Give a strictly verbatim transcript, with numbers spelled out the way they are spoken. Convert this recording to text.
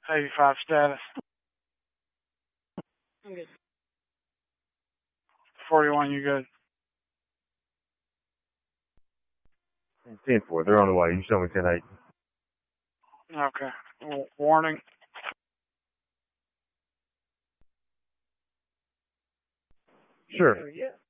eighty-five status. I'm good. forty-one, you good? ten four, they're on the way. You show me ten eight. Okay. W- warning. Sure. Yeah.